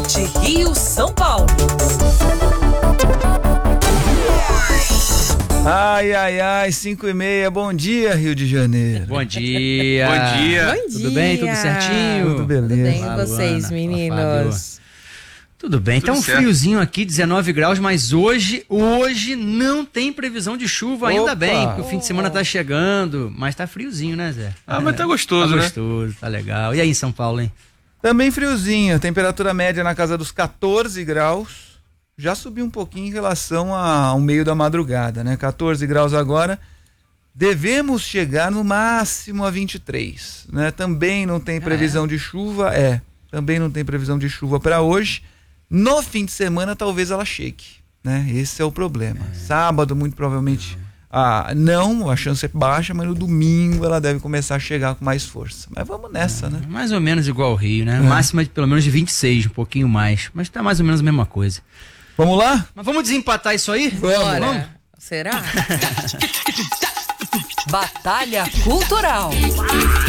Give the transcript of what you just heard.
Norte, Rio, São Paulo. Ai, 5h30, bom dia, Rio de Janeiro. Bom dia. Bom dia. Tudo bem? Tudo certinho? Tudo beleza. Tudo bem Fala, com vocês, Luana. meninos? Tudo bem, tá um certo. friozinho aqui, 19 graus, mas hoje não tem previsão de chuva, ainda Opa. bem, porque o fim de semana tá chegando, mas tá friozinho, né, Zé? Mas tá gostoso, Tá né? gostoso, tá legal. E aí em São Paulo, hein? Também friozinho, temperatura média na casa dos 14 graus. Já subiu um pouquinho em relação ao meio da madrugada, né? 14 graus agora. Devemos chegar no máximo a 23, né? Também não tem previsão de chuva, também não tem previsão de chuva para hoje. No fim de semana talvez ela chegue, né? Esse é o problema. Sábado muito provavelmente não, a chance é baixa, mas no domingo ela deve começar a chegar com mais força. Mas vamos nessa, né? Mais ou menos igual ao Rio, né? Máxima de pelo menos de 26, um pouquinho mais, mas tá mais ou menos a mesma coisa. Vamos lá? Mas vamos desempatar isso aí? Bora. Será? Batalha Cultural.